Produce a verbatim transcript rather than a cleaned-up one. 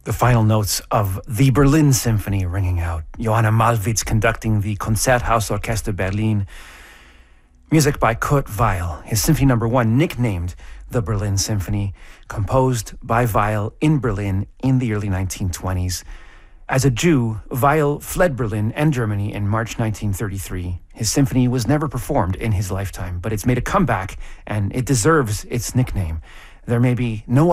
The final notes of the Berlin Symphony ringing out. Johanna Malwitz conducting the Konzerthausorchester Berlin. Music by Kurt Weill. His Symphony Number One, nicknamed the Berlin Symphony, composed by Weill in Berlin in the early nineteen twenties. As a Jew, Weill fled Berlin and Germany in March nineteen thirty-three. His symphony was never performed in his lifetime, but it's made a comeback, and it deserves its nickname. There may be no